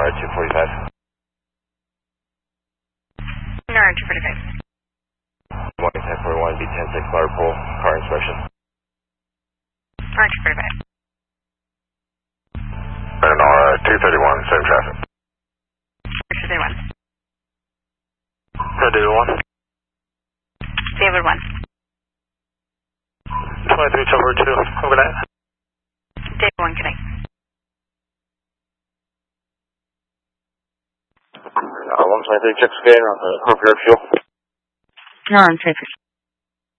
NR 245. NR 245. Morning 1041, B106 Bar Pool, car inspection. NR 245. NR 231, same traffic. 231. 231. David 1. 23 Silver 2, good night. David 1, good night. 123, check scan, appropriate fuel. No, I'm safe.